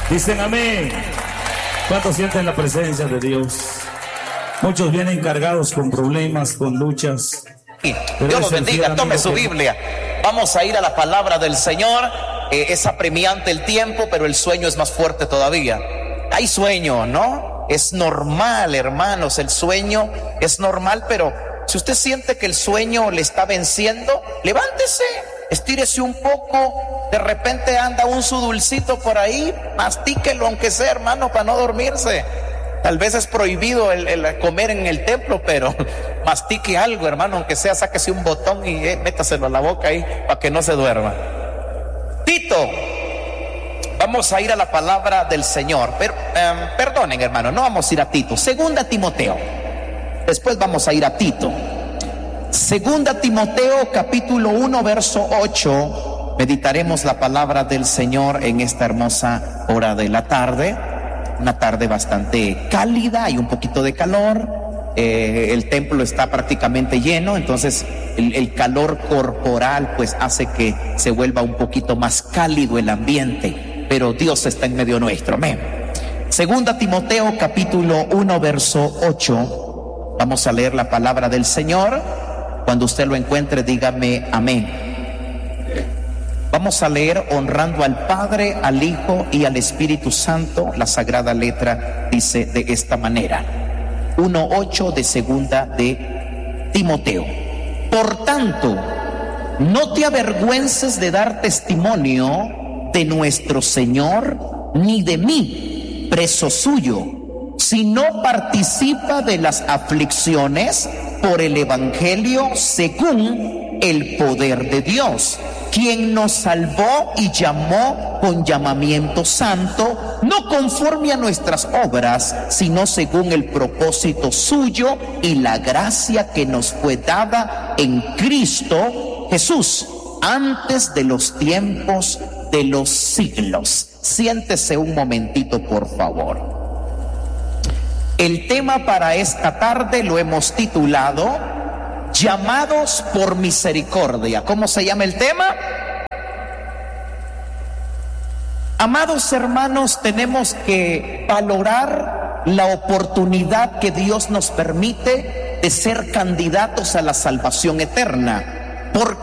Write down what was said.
Dicen amén. ¿Cuántos sienten la presencia de Dios? Muchos vienen cargados con problemas, con luchas. Dios los bendiga, tome su Biblia. Vamos a ir a la palabra del Señor. Es apremiante el tiempo, pero el sueño es más fuerte todavía. Hay sueño, ¿no? Es normal, hermanos, el sueño es normal, pero si usted siente que el sueño le está venciendo, levántese, estírese un poco. De repente anda un su dulcito por ahí, mastíquelo aunque sea, hermano, para no dormirse. Tal vez es prohibido el comer en el templo, pero mastique algo, hermano, aunque sea, sáquese un botón y métaselo a la boca ahí para que no se duerma. Tito, vamos a ir a la palabra del Señor, pero perdonen, hermano, no vamos a ir a Tito. Segunda Timoteo, después vamos a ir a Tito. Segunda Timoteo, capítulo 1, verso 8. Meditaremos la palabra del Señor en esta hermosa hora de la tarde. Una tarde bastante cálida, hay un poquito de calor, el templo está prácticamente lleno, entonces el calor corporal pues hace que se vuelva un poquito más cálido el ambiente, pero Dios está en medio nuestro, amén. Segunda Timoteo capítulo 1 verso 8, vamos a leer la palabra del Señor. Cuando usted lo encuentre, dígame amén. Vamos a leer honrando al Padre, al Hijo y al Espíritu Santo. La sagrada letra dice de esta manera. 1:8 de segunda de Timoteo. Por tanto, no te avergüences de dar testimonio de nuestro Señor, ni de mí, preso suyo, sino participa de las aflicciones por el Evangelio según el poder de Dios, quien nos salvó y llamó con llamamiento santo, no conforme a nuestras obras, sino según el propósito suyo y la gracia que nos fue dada en Cristo Jesús, antes de los tiempos de los siglos. Siéntese un momentito, por favor. El tema para esta tarde lo hemos titulado Llamados por misericordia. ¿Cómo se llama el tema? Amados hermanos, tenemos que valorar la oportunidad que Dios nos permite de ser candidatos a la salvación eterna. ¿Por